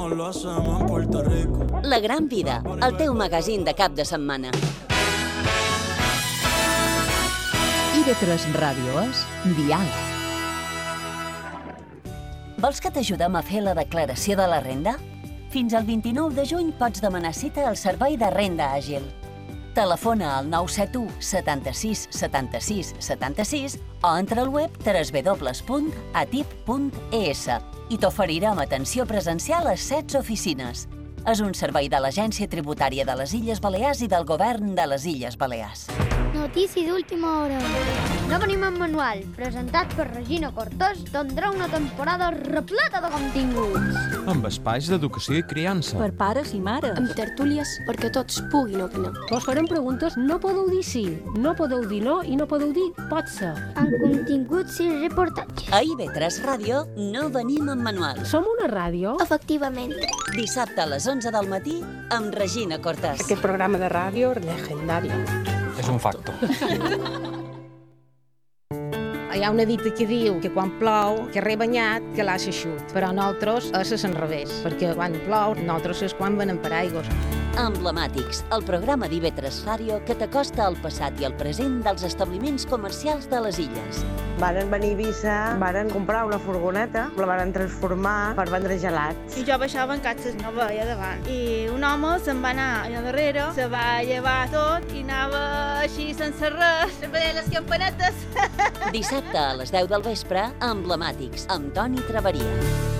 La Gran Vida, el teu magazín de cap de setmana. IB3 Ràdio és diàleg. Vols que t'ajudem a fer la declaració de la renda? Fins al 29 de juny pots demanar cita al Servei de Renda Àgil. Telefona al 971 76 76 76 o entra al web www.atip.es i t'oferirem atenció presencial a 16 oficines. És un servei de l'Agència Tributària de les Illes Balears i del Govern de les Illes Balears. Notícia d'última hora. No venim en manual, presentat per Regina Cortés, tindrà una temporada repleta de continguts. Amb espais d'educació i criança. Per pares i mares. Amb tertúlies perquè tots puguin opinar. Vos farem preguntes, no podeu dir sí, no podeu dir no i no podeu dir pot ser. Amb continguts i reportatges. A IB3 Ràdio no venim en manual. Som una ràdio? Efectivament. Dissabte a les 11 del matí amb Regina Cortés. Aquest programa de ràdio legendari. És un facto. Hi ha una dita que diu que quan plou, que rebanyat, que l'ha eixut. Però nosaltres és l'enrevés, perquè quan plou, nosaltres és quan venem paraigües. Emblemàtics, el programa d'IB3 Ràdio que t'acosta al passat i al present dels establiments comercials de les illes. Varen venir a Eivissa, varen comprar una furgoneta, la varen transformar per vendre gelats. I jo baixava en catxes, no veia davant. I un home se'n va anar allà darrere, se va llevar tot i anava així sense res, veient les campanetes. Dissabte a les 10 del vespre, Emblemàtics, amb Toni Traveria.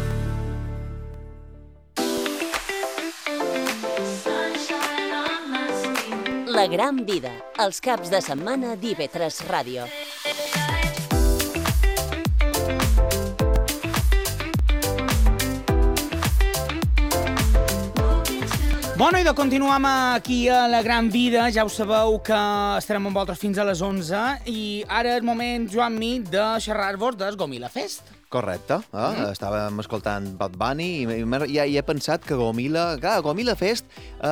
La Gran Vida, els caps de setmana d'IB3 Ràdio. Bueno, i de continuem aquí a La Gran Vida. Ja ho sabeu que estarem amb vosaltres fins a les 11 i ara és moment, Joan-mi, de xerrar-vos del Gomila Fest. Correcte. Estàvem escoltant Bad Bunny i ja he pensat que Gomila Fest,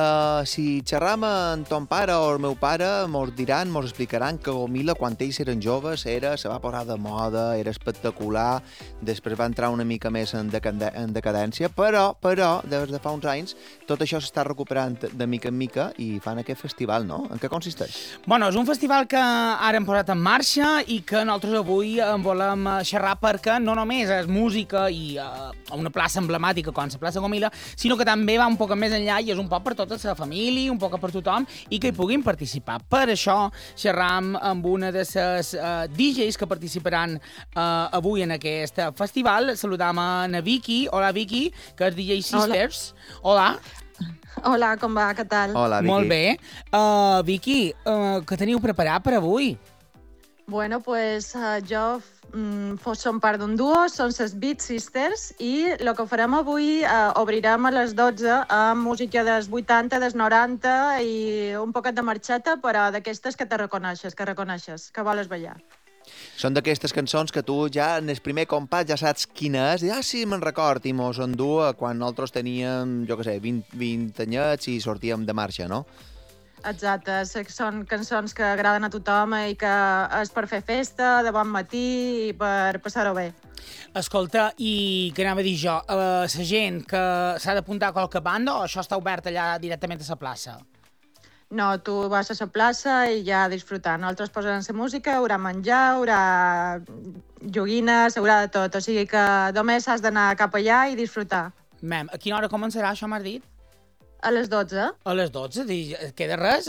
si xerram amb ton pare o el meu pare, mos explicaran que Gomila, quan ells eren joves, se va posar de moda, era espectacular, després va entrar una mica més en decadència, però, des de fa uns anys, tot això s'està recuperant de mica en mica i fan aquest festival, no? En què consisteix? Bueno, és un festival que ara hem posat en marxa i que nosaltres avui en volem xerrar perquè no només és música i una plaça emblemàtica com la plaça Gomila, sinó que també va un poc més enllà i és un poc per tota la família, un poc per tothom i que hi puguin participar. Per això xerram amb una de les DJs que participaran avui en aquest festival. Saludam a Vicky. Hola, Vicky, que és DJ Sisters. Hola. Hola, com va? Què tal? Hola, Vicky. Molt bé. Vicky, què teniu preparat per avui? Bueno, pues jo som part d'un duo, són les Beat Sisters i el que farem avui obrirem a les 12 amb música dels 80, dels 90 i un poquet de marxeta, però d'aquestes que reconeixes, que voles ballar. Són d'aquestes cançons que tu ja en el primer compàs ja saps quina és, i sí, me'n record, i mos endú quan nosaltres teníem, 20 anyets i sortíem de marxa, no? Exacte, són cançons que agraden a tothom i que és per fer festa, de bon matí i per passar-ho bé. Escolta, i què anava a dir jo? La gent que s'ha d'apuntar a qualque banda o això està obert allà directament a la plaça? No, tu vas a la plaça i ja disfrutar. Nosaltres posarem la música, hi haurà menjar, hi haurà joguines, hi haurà de tot. O sigui que només has d'anar cap allà i disfrutar. A quina hora començarà, això m'has dit? A les 12. A les 12? Queda res?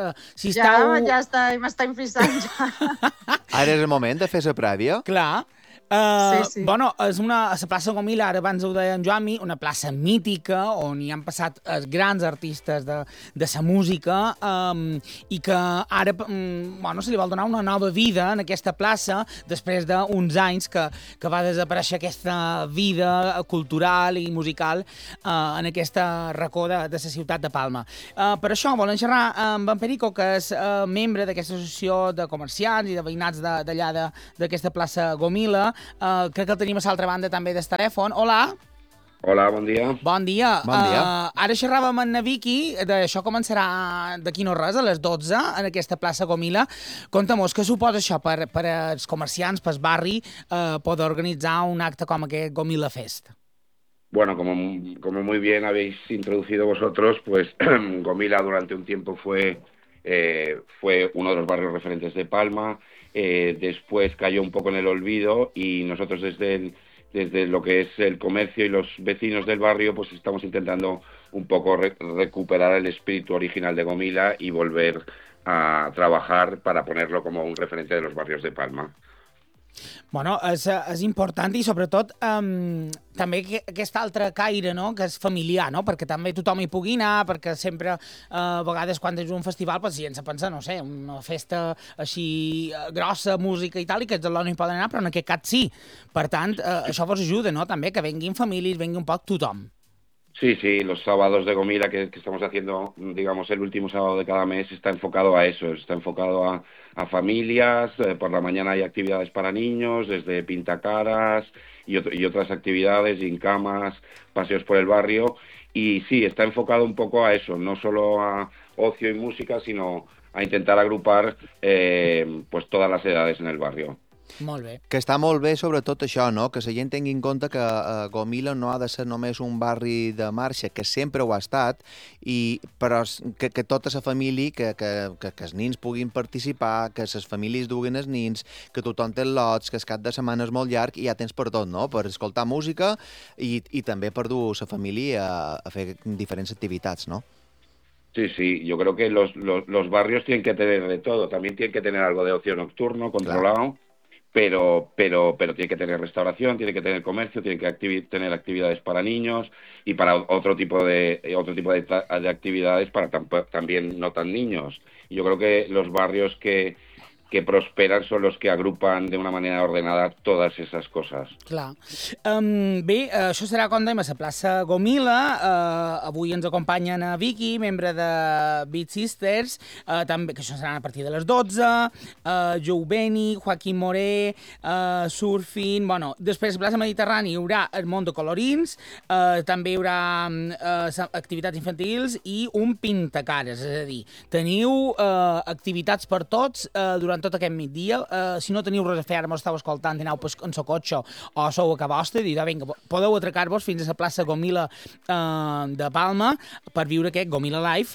Ja m'estem fixant ja. Ara és el moment de fer la prèvia? Clar. Sí. Bueno, és la plaça Gomila, ara abans ho deia en Joan-mi, una plaça mítica on hi han passat els grans artistes de la música i que ara se li vol donar una nova vida en aquesta plaça després d'uns anys que va desaparèixer aquesta vida cultural i musical en aquesta racó de la ciutat de Palma. Per això volem xerrar amb en Perico, que és membre d'aquesta associació de comerciants i de veïnats d'allà d'aquesta plaça Gomila. Crec que el tenim a l'altra banda també del telèfon. Hola. Hola, bon dia. Bon dia. Bon dia. Ara xerràvem amb en Vicky, això començarà d'aquí no res, a les 12, en aquesta plaça Gomila. Conta-mos, què suposa això per als comerciants, pel barri, poder organitzar un acte com aquest Gomila Fest? Bueno, como muy bien habéis introducido vosotros, pues Gomila durante un tiempo fue uno de los barrios referentes de Palma, después cayó un poco en el olvido y nosotros desde lo que es el comercio y los vecinos del barrio, pues estamos intentando un poco recuperar el espíritu original de Gomila y volver a trabajar para ponerlo como un referente de los barrios de Palma. Bueno, és important i sobretot també aquest altre caire, no?, que és familiar, no?, perquè també tothom hi pugui anar, perquè sempre, a vegades quan tens un festival, pues, si ens pensa, no sé, una festa així grossa, música i tal, i que els alumnes hi poden anar, però en aquest cas sí. Per tant, això vos ajuda, no?, també, que venguin famílies, vengui un poc tothom. Sí, los sábados de Gomila que estamos haciendo, digamos, el último sábado de cada mes está enfocado a eso, está enfocado a familias, por la mañana hay actividades para niños, desde pintacaras y otras actividades, gincamas, paseos por el barrio, y sí, está enfocado un poco a eso, no solo a ocio y música, sino a intentar agrupar pues todas las edades en el barrio. Molt bé. Que està molt bé, sobretot això, no?, que la gent tingui en compte que Gomila no ha de ser només un barri de marxa, que sempre ho ha estat, però que tota la família, que els nins puguin participar, que les famílies duguin els nins, que tothom té lots, que el cap de setmana és molt llarg i hi ha temps per tot, no?, per escoltar música i també per dur la família a fer diferents activitats, no? Sí, yo creo que los barrios tienen que tener de todo, también tienen que tener algo de ocio nocturno controlado. Claro. Pero tiene que tener restauración, tiene que tener comercio, tiene que tener actividades para niños y para otro tipo de actividades para también no tan niños. Y yo creo que los barrios que prosperan són els que agrupen d'una manera ordenada totes aquestes coses. Clar. Bé, això serà, com dèiem, a la plaça Gomila. Avui ens acompanyen a Vicky, membre de Beat Sisters, també, que això serà a partir de les 12, Joe Beni, Joaquim Moré, Surfing... Bueno, després a la plaça Mediterrani hi haurà el món de colorins, també hi haurà activitats infantils i un pintacares, és a dir, teniu activitats per tots durant tot aquest migdia. Si no teniu res a fer, ara m'ho estàu escoltant, aneu en el cotxe o sou a casa vostra i direu, vinga, podeu atracar-vos fins a la plaça Gomila de Palma per viure aquest Gomila Live,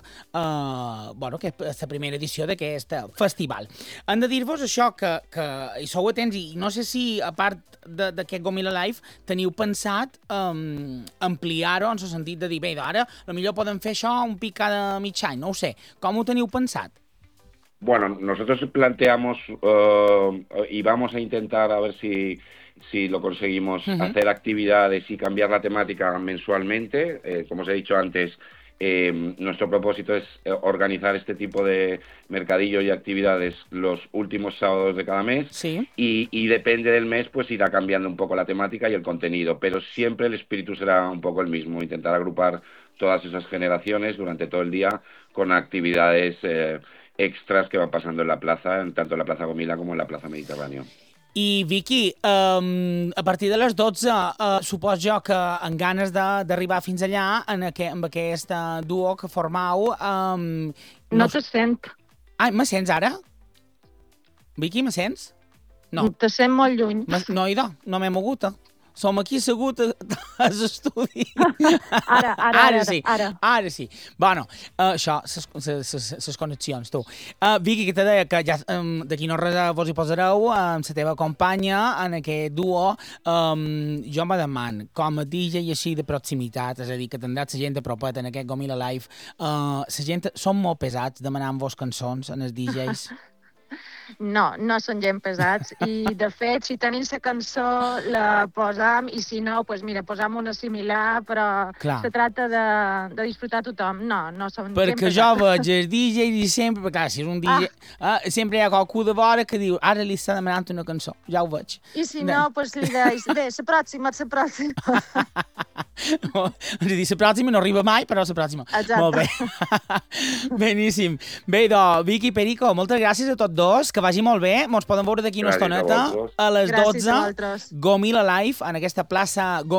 que és la primera edició d'aquest festival. Hem de dir-vos això, que hi sou atents i no sé si, a part d'aquest Gomila Live, teniu pensat ampliar-ho en el sentit de dir, bé, ara potser podem fer això un pic cada mig any, no ho sé. Com ho teniu pensat? Bueno, nosotros planteamos y vamos a intentar a ver si lo conseguimos hacer actividades y cambiar la temática mensualmente. Como os he dicho antes, nuestro propósito es organizar este tipo de mercadillo y actividades los últimos sábados de cada mes. Sí. Y depende del mes, pues irá cambiando un poco la temática y el contenido, pero siempre el espíritu será un poco el mismo, intentar agrupar todas esas generaciones durante todo el día con actividades extras que van pasando en la plaza, tanto en la plaza Gomila como en la plaza Mediterráneo. I, Vicky, a partir de les 12, supos jo que amb ganes d'arribar fins allà, amb aquest duo que formau... No te sent. Ah, me sents ara? Vicky, me sents? No. Te sent molt lluny. No, idò, no m'he mogut. Som aquí assegut a l'estudi. Ara sí. Ara sí. Bueno, això, les connexions, tu. Vicky, que te deia que ja d'aquí no res vos hi posareu amb la teva companya en aquest duo. Jo me deman, com a DJ així de proximitat, és a dir, que tindràs la gent de propet en aquest Gomila Live, la gent són molt pesats demanant-vos cançons en els DJs? No són gent pesats i, de fet, si tenim la cançó la posam i si no, doncs mira, posam una similar, però se tracta de disfrutar tothom. No són gent pesats. Perquè jo veig els DJs i sempre, perquè si és un DJ, sempre hi ha qualcú de vora que diu, ara li està demanant una cançó, ja ho veig. I si no, doncs li deis, bé, la pròxima. És a dir, la pròxima no arriba mai, però la pròxima. Exacte. Molt bé. Beníssim. Bé, doncs, Vicky, Perico, moltes gràcies a tots dos, que vagi molt bé. Ens podem veure d'aquí una estoneta a les 12. Gomila Live, en aquesta plaça